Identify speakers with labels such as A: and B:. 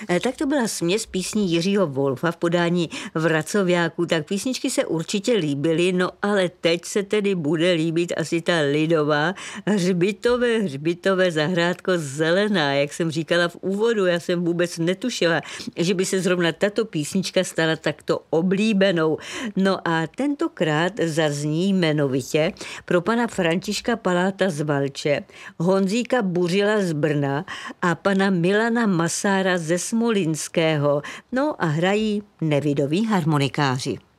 A: Tak to byla směs písní Jiřího Wolfa v podání Vracoviáků, tak písničky se určitě líbily, no ale teď se tedy bude líbit asi ta lidová hřbitové zahrádko zelená, jak jsem říkala v úvodu, já jsem vůbec netušila, že by se zrovna tato písnička stala takto oblíbenou. No a tentokrát zazní jmenovitě pro pana Františka Paláta z Valče, Honzíka Buřila z Brna a pana Milana Masára ze Smolinského. No a hrají nevidoví harmonikáři.